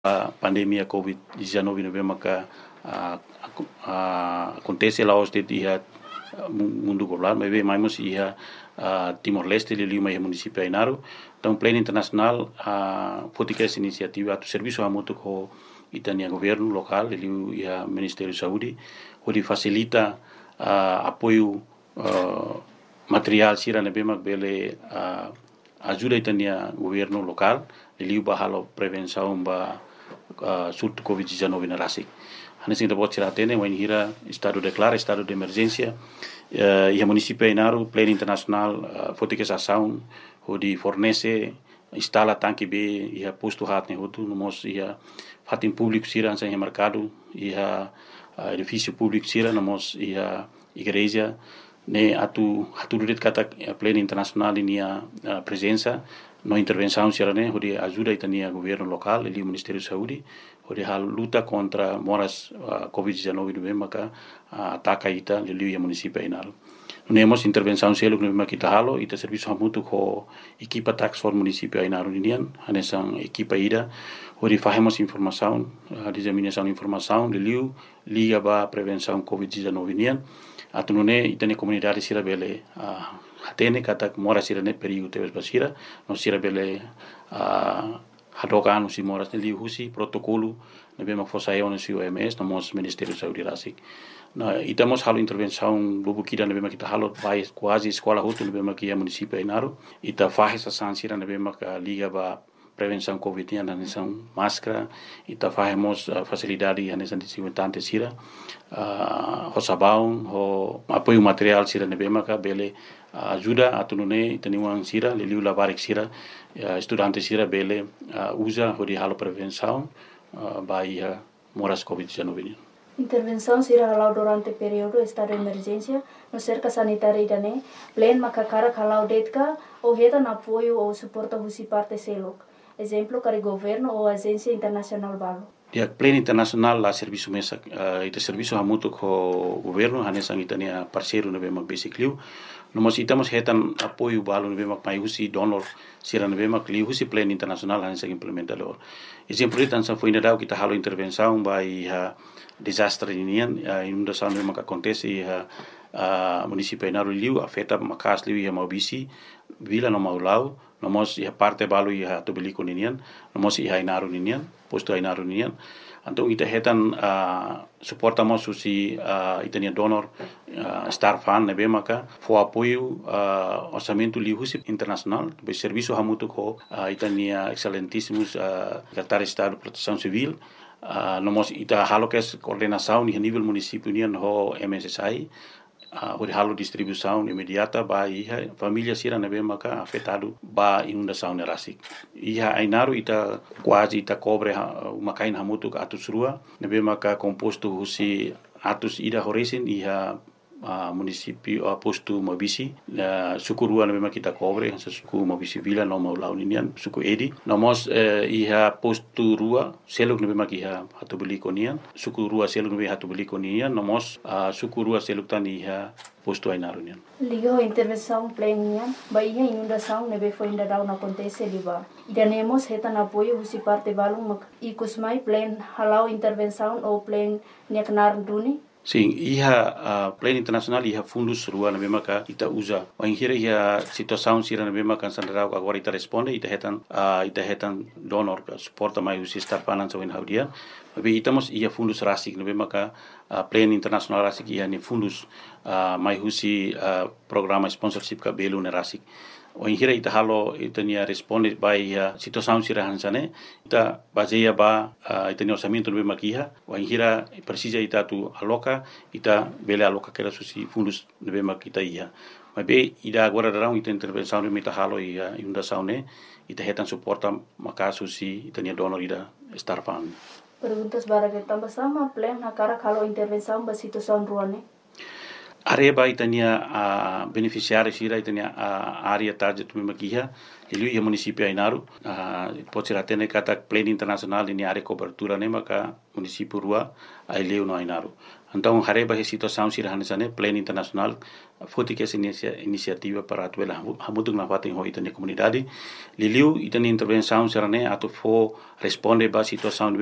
a pandemia COVID-19 maka acontece lá hoje dia mundo global, mas bem mais ia Timor-Leste ali uma município Ainaro, então plano internacional fotica essa iniciativa do serviço muito com Itania governo local ali ia Ministério da Saúde, onde facilita apoio material sira na bema bele ajuda Itania governo local ali o bahalo prevenção ba surto COVID-19 na rasik. Hanes ainda pode tirar tene, when hira estado declara estado de emergência, e a município Ainaro plano internacional fotica essa ação onde fornece instala tanque B e a posto hat ne hotu nomos ia fatin público sira sem mercado e a edifício público sira nomos ia igreja ne atu durit kata plano internacional ini a presença no intervenção sira ne onde ajuda itania governo local e o Ministério da Saúde onde hal luta contra moras COVID-19 no maka ataca ita li município Ainaro. Nemos intervenção selo no maka kita halo ita serviço muito ko equipa tax for município Ainaro ninian hanesang equipa ida onde fazemos informação disseminação informação liu liga ba prevenção COVID-19 ninian atunune itane comunidade sira bele hatene kata mora sira ne perigo teves basira no sira bele hadokan si moras ne liu husi protocolo ne bema fosaio ne si OMS nomos Ministério da Saúde rasik na itamos halo intervenção lubu kida ne bema kita halo vai quase escola hotu ne bema kia município Ainaro ita faz essa sansira ne bema ka liga ba prevenção COVID na nessão máscara ita fazemos facilidade na nessão desinfetante sira sabão o apoio material sira ne bema ka bele ajuda atunune itaniwang sira liu lavarik sira estudante sira bele usa hodi halo prevenção baia moras COVID-19. Intervenção será halau durante período estado de emergência no cerca sanitária idane plan makakara halau detka ou reda na apoio ou suporta husi parte selok exemplo kari governo ou agência internacional balo. Dia plano internacional lá serviço mesa ite serviço hamuto ko governo hanesang itania parceiro no bema basically nomos itamos hetan apoio balo no bema mai husi donor sira no bema kli husi plano internacional hanesang implementador exemplo itan sa foi nadau kita halo intervenção by desastre inian inundação no bema que acontece município Ainaro liu afeta makas liu ia maubisi vila no maulau nomos ia parte balo ia tobeliko ninian nomos ia Ainaro ninian posto Ainaro ninian então ita hetan suportamos usi itania donor star fan nebe maka fo apoio orçamento lihusi internacional be serviço hamuto ko itania excelentíssimos secretário de Estado de Proteção Civil nomos ita halokes coordenação ni nível município nian ho MSSI onde halo distribuição imediata ba iha família sira nebe maka afetado ba inundação ne rasik iha Ainaro ita quase ita cobre uma kain hamutu atus rua nebe maka composto husi atus ida horizon iha município posto Mabisi suku rua nebe maka kita cobre suku Mabisi vila no maulau ninian suku edi nomos iha posto rua seluk nebe maka iha hatubeli konian suku rua seluk nebe hatubeli konian nomos suku rua seluk tan iha posto Ainaro nian liga intervenção plena baia inundação nebe foi ainda dau na acontece liba idanemos hetan apoio husi parte balung ikusmai plan halau intervenção ou plan neknar duni. Sim, iha plano internacional iha fundos rua na mesma que ita usa. O inhira iha situação sira na mesma que sandrau agora ita responde ita hetan donor que suporta mais os estar falando sobre haudia. Mas itamos iha fundos rasik na mesma que plano internacional rasik iha ni fundos mais usi programa sponsorship ka belu na rasik. O inhira ita halo itania responde by situação sira hansane ita baseia ba itania orçamento no mesma que iha o inhira precisa ita tu aloca ita bele aloca que era susi fundos no mesma que ita iha mas be ida agora darão ita intervenção no meta halo ia inundação ne ita hetan suporta maka susi itania donor ida estar fan. Perguntas bara que tambah sama plan na cara kalau intervenção ba situação ruane. Areba itania beneficiários sira itania área target mesmo aqui ele ia município Ainaro pode ser até kata plano internacional ini área cobertura ne maka município rua aí leu no Ainaro Então, hareba he situação sirahane sane plano internacional, foti que essa iniciativa para atuela hamutung na fatin ho itane comunidade, liliu itane intervenção sirane atu fo responde ba situação